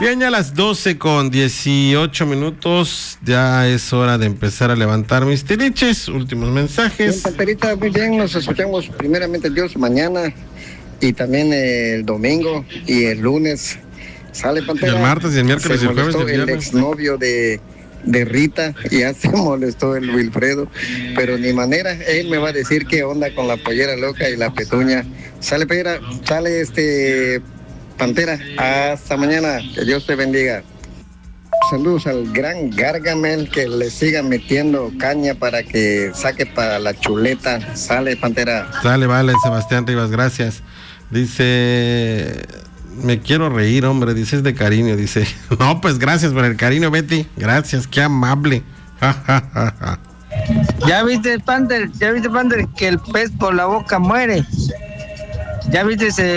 Bien, ya a las 12:18, ya es hora de empezar a levantar mis tiliches. Últimos mensajes. Bien, Panterita, muy bien, nos escuchamos primeramente Dios mañana y también el domingo y el lunes. Sale, Pantera. Y el martes y el miércoles se y el jueves y el molestó el viernes. exnovio de Rita, y ya se molestó el Wilfredo, pero ni manera, él me va a decir qué onda con la pollera loca y la petuña. Sale, Pera, sale Pantera, hasta mañana, que Dios te bendiga. Saludos al gran Gargamel, que le siga metiendo caña para que saque para la chuleta. Sale, Pantera. Sale, vale, Sebastián Rivas, gracias. Dice, me quiero reír, hombre, dice, es de cariño, dice. No, pues gracias por el cariño, Betty, gracias, qué amable. Ya viste, Panther, que el pez por la boca muere. Ya viste ese